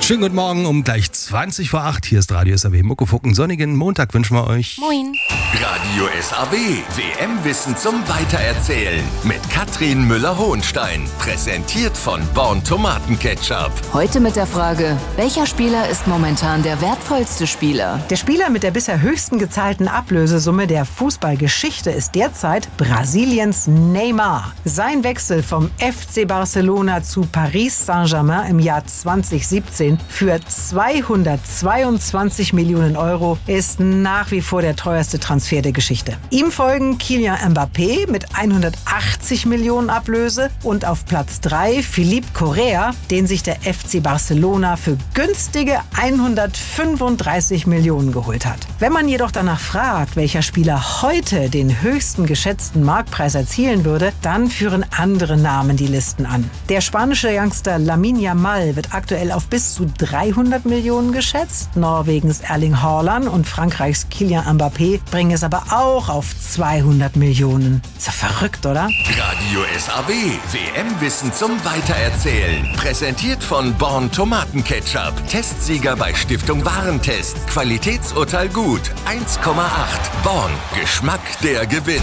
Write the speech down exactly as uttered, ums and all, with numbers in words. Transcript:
Schönen guten Morgen um gleich zwanzig vor acht. Hier ist Radio S A W Muckefuck. Einen sonnigen Montag wünschen wir euch. Moin. Radio S A W, W M-Wissen zum Weitererzählen. Mit Katrin Müller-Hohenstein. Präsentiert von Born Tomatenketchup. Heute mit der Frage, welcher Spieler ist momentan der wertvollste Spieler? Der Spieler mit der bisher höchsten gezahlten Ablösesumme der Fußballgeschichte ist derzeit Brasiliens Neymar. Sein Wechsel vom F C Barcelona zu Paris Saint-Germain im Jahr zwanzig siebzehn für zweihundertzweiundzwanzig Millionen Euro ist nach wie vor der teuerste Transfer der Geschichte. Ihm folgen Kylian Mbappé mit hundertachtzig Millionen Ablöse und auf Platz drei Philippe Correa, den sich der F C Barcelona für günstige hundertfünfunddreißig Millionen geholt hat. Wenn man jedoch danach fragt, welcher Spieler heute den höchsten geschätzten Marktpreis erzielen würde, dann führen andere Namen die Listen an. Der spanische Youngster Lamine Yamal wird aktuell auf bis zu dreihundert Millionen geschätzt. Norwegens Erling Haaland und Frankreichs Kylian Mbappé bringen es aber auch auf zweihundert Millionen. Ist ja verrückt, oder? Radio S A W, W M-Wissen zum Weitererzählen. Präsentiert von Born Tomatenketchup. Testsieger bei Stiftung Warentest. Qualitätsurteil gut. eins Komma acht. Born. Geschmack, der gewinnt.